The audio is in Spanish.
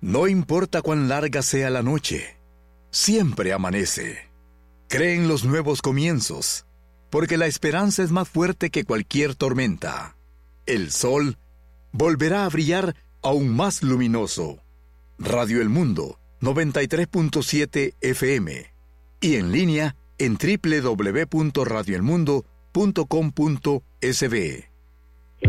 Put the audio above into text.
No importa cuán larga sea la noche, siempre amanece. Cree en los nuevos comienzos, porque la esperanza es más fuerte que cualquier tormenta. El sol volverá a brillar aún más luminoso. Radio El Mundo 93.7 FM y en línea en www.radioelmundo.com.sb.